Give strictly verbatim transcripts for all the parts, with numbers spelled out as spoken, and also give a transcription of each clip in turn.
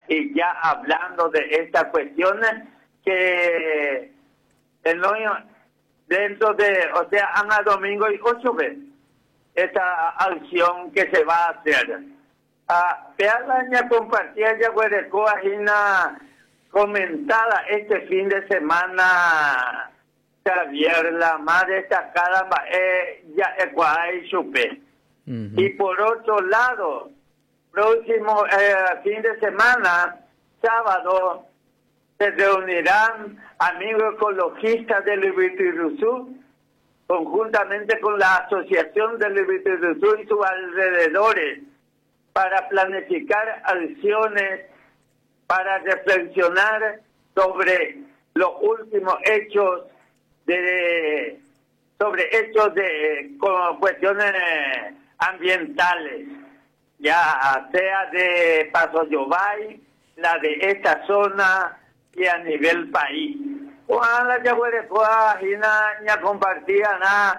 y ya hablando de estas cuestiones que el hoyo dentro de, o sea, Ana Domingo y ocho veces esta acción que se va a hacer. Ah, Pealaña compartía ya Guarecoa comentada este fin de semana, Javier, la más destacada eh, ya Ecuador Chupe. Uh-huh. Y por otro lado, próximo eh, fin de semana, sábado, se reunirán amigos ecologistas del Ibitiruzú, conjuntamente con la Asociación del Ibitiruzú y sus alrededores, para planificar acciones, para reflexionar sobre los últimos hechos de sobre hechos de con cuestiones ambientales, ya sea de Paso Yobay, la de esta zona y a nivel país. Ojalá ya fuera ya compartía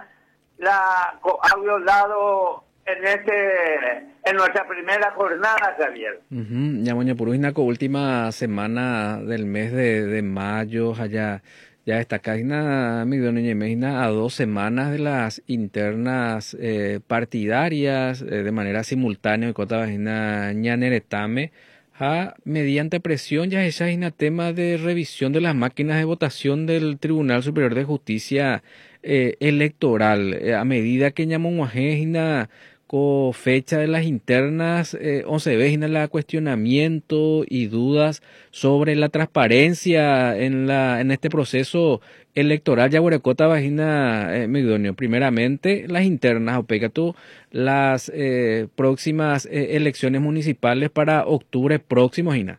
la ha violado en este en nuestra primera jornada, Javier. Uh-huh. Ya moña purujina con última semana del mes de, de mayo allá ya está caína mi doña imagina a dos semanas de las internas eh, partidarias eh, de manera simultánea en Cota Vagina Ñaneretame a mediante presión ya esa es un tema de revisión de las máquinas de votación del Tribunal Superior de Justicia eh, Electoral eh, a medida que Ñamonguajé con fecha de las internas, eh, once veces el cuestionamiento y dudas sobre la transparencia en la en este proceso electoral. Ya Guarecota vagina eh, Migdonio. Primeramente, las internas, opégate las eh, próximas eh, elecciones municipales para octubre próximo, Gina.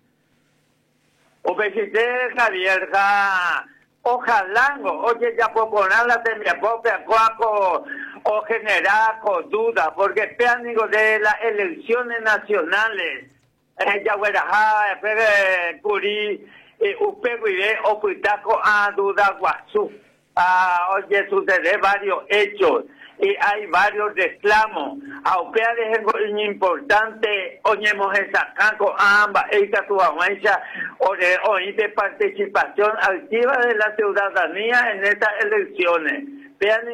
Opégate, Javier, ja. Ojalá, oye, ya por ponerla de mi propia cuaco o generar con duda, porque péanigo de las elecciones nacionales, eh, ya hueraja, pegue, curí, upeguide, o puitaco a duda guazú, ah, oye, sucede varios hechos, y hay varios reclamos, a upea de importante, oñemos esa canco, ambas, esta tu avanza, o de, o de participación activa de la ciudadanía en estas elecciones. Vean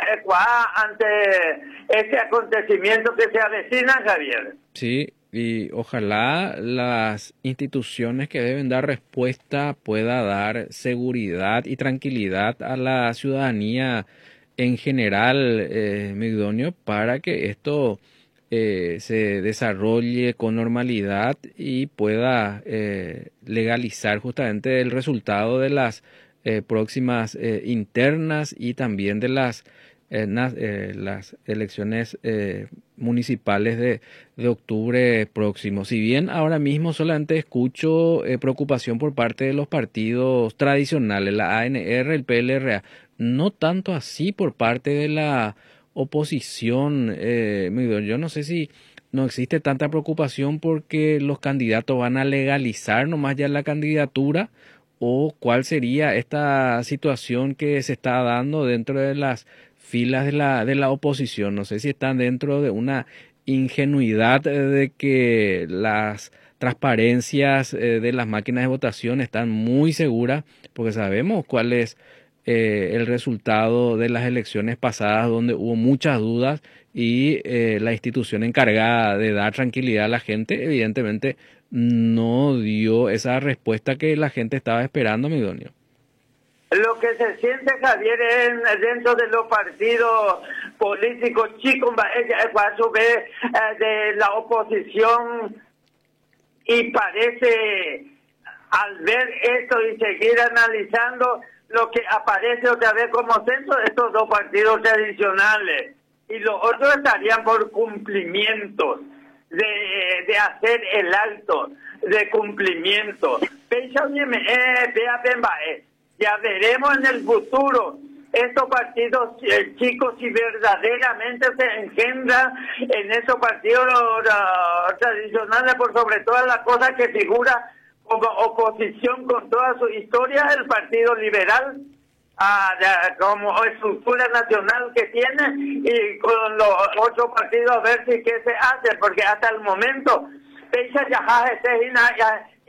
ante este acontecimiento que se avecina, Javier. Sí, y ojalá las instituciones que deben dar respuesta pueda dar seguridad y tranquilidad a la ciudadanía en general, eh, Migdonio, para que esto eh, se desarrolle con normalidad y pueda eh, legalizar justamente el resultado de las Eh, próximas eh, internas y también de las eh, na, eh, las elecciones eh, municipales de, de octubre próximo. Si bien ahora mismo solamente escucho eh, preocupación por parte de los partidos tradicionales, la A N R, el P L R A, no tanto así por parte de la oposición. Eh, yo no sé si no existe tanta preocupación porque los candidatos van a legalizar nomás ya la candidatura, o cuál sería esta situación que se está dando dentro de las filas de la de la oposición. No sé si están dentro de una ingenuidad de que las transparencias eh, de las máquinas de votación están muy seguras, porque sabemos cuál es eh, el resultado de las elecciones pasadas, donde hubo muchas dudas y eh, la institución encargada de dar tranquilidad a la gente, evidentemente, no dio esa respuesta que la gente estaba esperando, Migdonio. Lo que se siente, Javier, es dentro de los partidos políticos chicos de la oposición, y parece, al ver esto y seguir analizando, lo que aparece otra vez como censo de estos dos partidos tradicionales, y los otros estarían por cumplimientos. De, de hacer el alto de cumplimiento. Ya veremos en el futuro estos partidos eh, chicos si verdaderamente se engendran en esos partidos uh, tradicionales, por sobre todas las cosas que figura como oposición con toda su historia, el Partido Liberal, Ah, de, como estructura nacional que tiene, y con los otros partidos a ver si qué se hace, porque hasta el momento